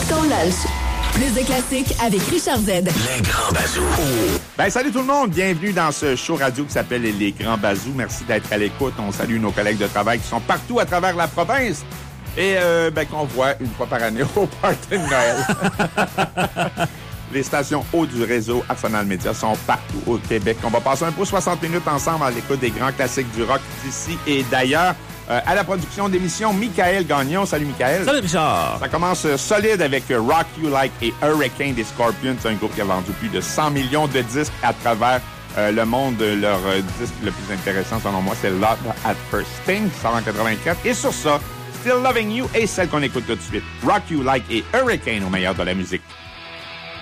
ton lunch. Plus de classiques avec Richard Z. Les Grands Bazous. Ben, salut tout le monde. Bienvenue dans ce show radio qui s'appelle Les Grands Bazous. Merci d'être à l'écoute. On salue nos collègues de travail qui sont partout à travers la province et qu'on voit une fois par année au party de Noël. Les stations haut du réseau Arsenal Média sont partout au Québec. On va passer un peu 60 minutes ensemble à l'écoute des grands classiques du rock d'ici et d'ailleurs. À la production d'émission, Michael Gagnon. Salut, Michael. Salut, Richard. Ça commence solide avec Rock You Like et Hurricane des Scorpions. C'est un groupe qui a vendu plus de 100 millions de disques à travers le monde. Leur disque le plus intéressant, selon moi, c'est Love at First Sting, 1984. Et sur ça, Still Loving You et celle qu'on écoute tout de suite, Rock You Like et Hurricane au meilleur de la musique.